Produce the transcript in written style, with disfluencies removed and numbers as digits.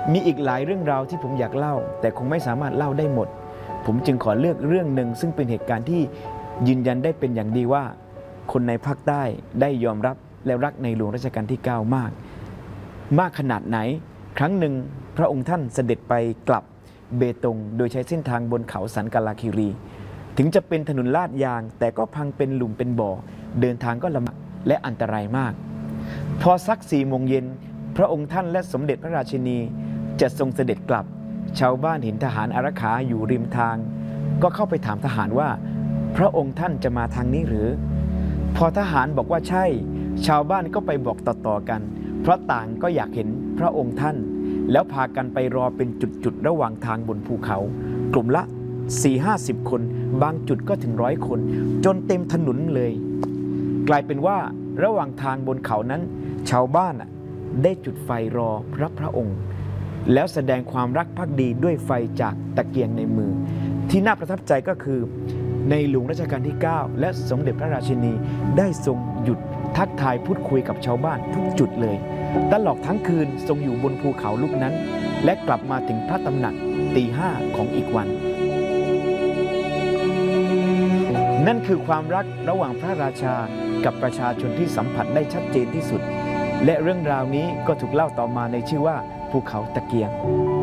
มีอีกหลายเรื่องราวที่ผมอยากเล่าแต่คงไม่สามารถเล่าได้หมดผมจึงขอเลือกเรื่องหนึ่งซึ่งเป็นเหตุการณ์ที่ยืนยันได้เป็นอย่างดีว่าคนในภาคใต้ได้ยอมรับและรักในหลวงรัชกาลที่9มากขนาดไหนครั้งหนึ่งพระองค์ท่านเสด็จไปกลับเบตงโดยใช้เส้นทางบนเขาสันกาลาคีรีถึงจะเป็นถนนลาดยางแต่ก็พังเป็นหลุมเป็นบ่อเดินทางก็ลำบากและอันตรายมากพอสัก4 โมงเย็นพระองค์ท่านและสมเด็จพระราชินีจะทรงเสด็จกลับชาวบ้านเห็นทหารอารักขาอยู่ริมทางก็เข้าไปถามทหารว่าพระองค์ท่านจะมาทางนี้หรือพอทหารบอกว่าใช่ชาวบ้านก็ไปบอกต่อๆกันเพราะต่างก็อยากเห็นพระองค์ท่านแล้วพากันไปรอเป็นจุดๆระหว่างทางบนภูเขากลุ่มละ 40-50 คนบางจุดก็ถึง100 คนจนเต็มถนนเลยกลายเป็นว่าระหว่างทางบนเขานั้นชาวบ้านได้จุดไฟรอรับพระองค์แล้วแสดงความรักภักดีด้วยไฟจากตะเกียงในมือที่น่าประทับใจก็คือในหลวงรัชกาลที่9และสมเด็จพระราชินีได้ทรงหยุดทักทายพูดคุยกับชาวบ้านทุกจุดเลยตลอดทั้งคืนทรงอยู่บนภูเขาลูกนั้นและกลับมาถึงพระตำหนักตี 5ของอีกวันนั่นคือความรักระหว่างพระราชากับประชาชนที่สัมผัสได้ชัดเจนที่สุดและเรื่องราวนี้ก็ถูกเล่าต่อมาในชื่อว่าภูเขาตะเกียง